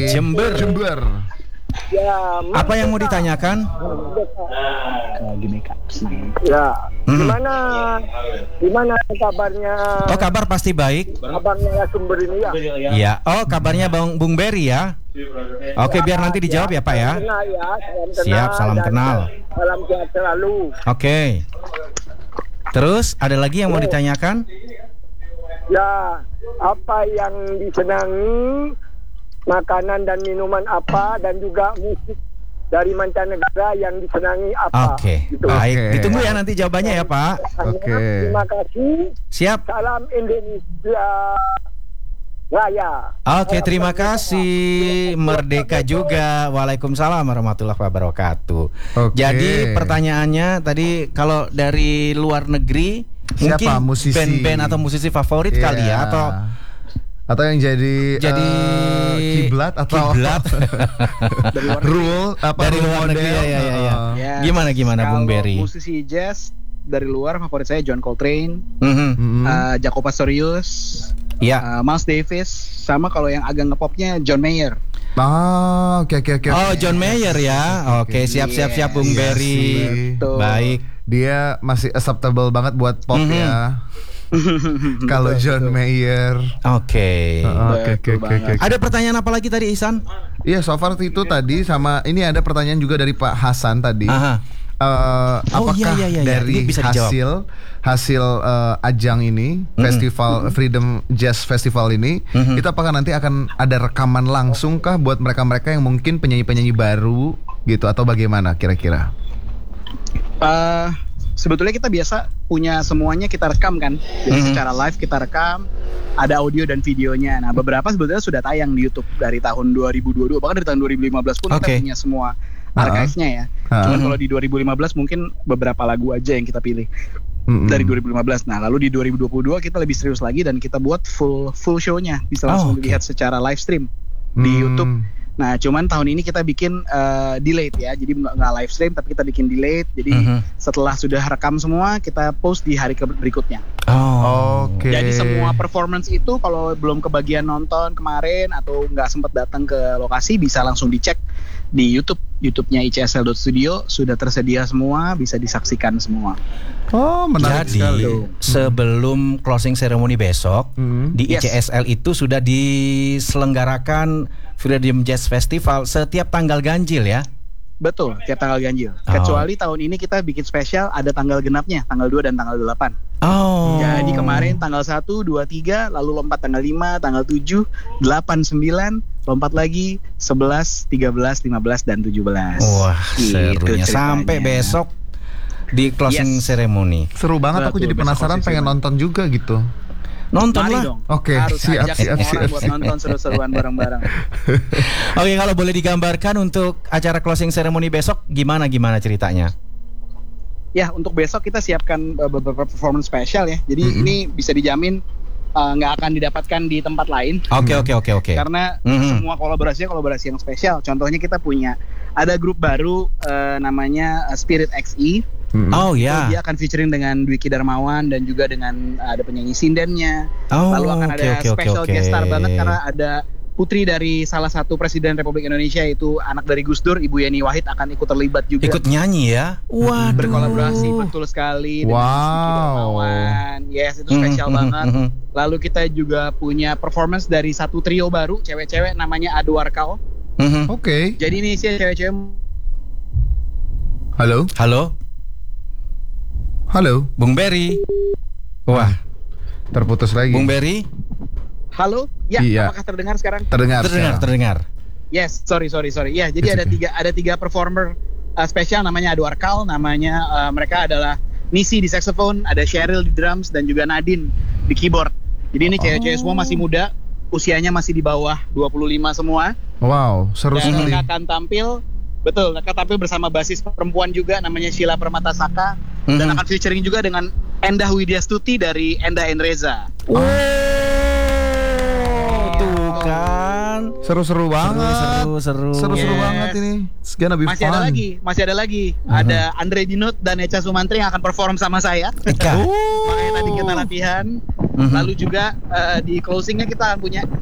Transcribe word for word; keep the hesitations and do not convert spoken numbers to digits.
Jember. Jember. Ya, Apa yang mau ditanyakan? Gini Kak. Ya, Hmm. gimana gimana kabarnya? Oh, kabar pasti baik. Kabarnya sumber ini ya. Iya. Oh, kabarnya Bang Bung Berry ya. Oke, biar nanti dijawab ya Pak ya. Kenal ya, salam kenal Siap, salam dan kenal. Salam sehat selalu. Oke. Terus ada lagi yang mau ditanyakan? Ya, apa yang disenangi, makanan dan minuman apa, dan juga musik dari mancanegara yang disenangi apa? Oke, Gitu. baik. Oke. Ditunggu ya nanti jawabannya ya Pak. Oke. Terima kasih. Siap. Salam Indonesia Raya. Oke, terima kasih. Merdeka juga. Waalaikumsalam warahmatullahi wabarakatuh. Oke. Jadi pertanyaannya tadi kalau dari luar negeri Siapa mungkin musisi? band-band atau musisi favorit kali Iya. ya, atau atau yang jadi jadi eh, kiblat atau kiblat rule apa dari role luar negeri model? ya, ya, ya, ya. Eh, Yes. Gimana gimana Bung Kalau Berry? musisi jazz dari luar favorit saya John Coltrane, Mhm. mm-mm. uh, Jaco Pastorius, Ya. uh, Miles Davis, sama kalau yang agak ngepopnya John Mayer. Ah, oke oke oke. Oh, John Mayer ya. Oke, siap siap siap Bung Iya Berry. sih. Betul. Baik. Dia masih acceptable banget buat pop Mhm. ya. Kalau John Mayer. Oke. Ah, Oke oke Betul oke banget. oke. Ada pertanyaan apa lagi tadi Ihsan? Iya, so far itu tadi sama ini ada pertanyaan juga dari Pak Hasan tadi. Aha. Eh, Oh, apakah iya, iya, iya, iya. dari Ini bisa dijawab. hasil hasil eh, ajang ini festival Freedom Jazz Festival ini Mhm. itu apakah nanti akan ada rekaman langsung kah buat mereka-mereka yang mungkin penyanyi-penyanyi baru gitu atau bagaimana kira-kira? Uh, sebetulnya kita biasa punya semuanya kita rekam kan. Jadi Mhm. secara live kita rekam, ada audio dan videonya. Nah, beberapa sebetulnya sudah tayang di YouTube dari tahun dua ribu dua puluh dua, bahkan dari tahun dua ribu lima belas pun Oke. kita punya semua archive-nya ya. Ha. Cuman kalau di dua ribu lima belas mungkin beberapa lagu aja yang kita pilih Mm-mm. dari dua ribu lima belas. Nah, lalu di dua ribu dua puluh dua kita lebih serius lagi dan kita buat full full show-nya, bisa Oh, langsung oke. dilihat secara live stream di Hmm. YouTube. Nah, cuman tahun ini kita bikin uh, delayed ya, jadi nggak nggak live stream tapi kita bikin delayed. Jadi Mhm. setelah sudah rekam semua, kita post di hari ke- berikutnya. Oh. Oke. Jadi semua performance itu kalau belum kebagian nonton kemarin atau nggak sempat datang ke lokasi, bisa langsung dicek di YouTube. YouTube-nya I C S L Studio sudah tersedia semua, bisa disaksikan semua. Oh, menarik Jadi sekali. sebelum closing ceremony besok Hmm. di Yes. I C S L itu sudah diselenggarakan Freedom Jazz Festival setiap tanggal ganjil ya. Betul, tiap tanggal ganjil. Oh. Kecuali tahun ini kita bikin spesial ada tanggal genapnya, tanggal dua dan tanggal delapan. Oh. Jadi kemarin tanggal satu, dua, tiga, lalu lompat tanggal lima, tanggal tujuh, delapan, sembilan, lompat lagi sebelas, tiga belas, lima belas, dan tujuh belas. Wah, Gitu serunya ceritanya. sampai besok di closing Yes. ceremony. Seru banget, aku Betul, jadi besok penasaran posisi pengen mana. nonton juga gitu. Nonton Mari lah. dong. Oke, Harus siap, ajak siap, semua siap, orang buat siap. nonton seru-seruan bareng-bareng. Oke, kalau boleh digambarkan untuk acara closing ceremony besok gimana gimana ceritanya? Ya, untuk besok kita siapkan uh, beberapa performance spesial ya. Jadi Mm-mm. ini bisa dijamin uh, nggak akan didapatkan di tempat lain. Oke, oke, oke, oke. Karena Mhm. semua kolaborasinya kolaborasi yang spesial. Contohnya kita punya ada grup baru uh, namanya uh, Spirit X E. Mm-mm. Oh Itu ya. Dia akan featuring dengan Dwiki Darmawan dan juga dengan uh, ada penyanyi sindennya. Oh, Lalu akan oke, ada oke, oke, special oke. guest star banget karena ada putri dari salah satu presiden Republik Indonesia, yaitu anak dari Gus Dur, Ibu Yeni Wahid, akan ikut terlibat juga. Ikut nyanyi ya. Waduh. Berkolaborasi betul sekali dengan Wow. Dwiki Darmawan. Yes, itu spesial Mhm, banget. mhm. Lalu kita juga punya performance dari satu trio baru cewek-cewek namanya Aduarkal. Mhm. Oke. Jadi ini sih cewek-cewek. Halo. Halo, Halo. Bung Berry. Wah, Terputus lagi. Bung Berry Halo, ya, Iya. apakah terdengar sekarang? Terdengar. terdengar, sekarang. terdengar. Yes, sorry, sorry, sorry. Ya, jadi It's ada okay. tiga ada tiga performer uh, spesial namanya Aduarkal, namanya uh, mereka adalah Nisi di saxophone, ada Cheryl di drums dan juga Nadine di keyboard. Jadi ini cewek-cewek semua masih muda, usianya masih di bawah dua puluh lima semua. Wow, seru Dan sekali. mereka akan tampil, betul, mereka tampil bersama basis perempuan juga namanya Sheila Permatasaka, dan Mhm. akan featuring juga dengan Endah Widyastuti dari Endah and Reza. Oh, tuh kan. Seru-seru banget. Seru, seru, seru. Seru-seru Yes. banget ini. It's gonna be Masih fun. ada lagi, masih ada lagi. Ada Andre Dinut dan Echa Sumantri yang akan perform sama saya. Eka. Makanya tadi kita latihan. Mhm. Lalu juga eh, di closingnya kita akan punya